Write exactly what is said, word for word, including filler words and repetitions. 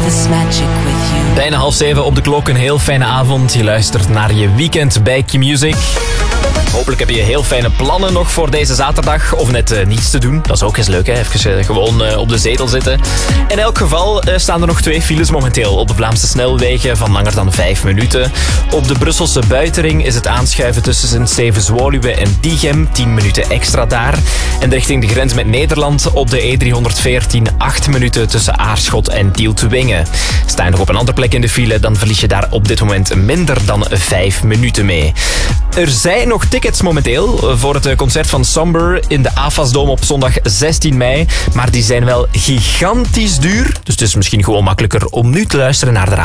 this magic with you. Bijna half zeven op de klok, een heel fijne avond. Je luistert naar je weekend bij Q-Music. Hopelijk heb je heel fijne plannen nog voor deze zaterdag. Of net uh, niets te doen. Dat is ook eens leuk, hè? Even uh, gewoon uh, op de zetel zitten. In elk geval uh, staan er nog twee files momenteel op de Vlaamse snelwegen van langer dan vijf minuten. Op de Brusselse buitenring is het aanschuiven tussen Sint-Stevens-Woluwe en Diegem. tien minuten extra daar. En richting de grens met Nederland op de E driehonderdveertien acht minuten tussen Aarschot en Tieltwingen. Sta je nog op een andere plek in de file, dan verlies je daar op dit moment minder dan vijf minuten mee. Er zijn nog tickets momenteel voor het concert van Somber in de A F A S-dome op zondag zestien mei. Maar die zijn wel gigantisch duur. Dus het is misschien gewoon makkelijker om nu te luisteren naar de radio.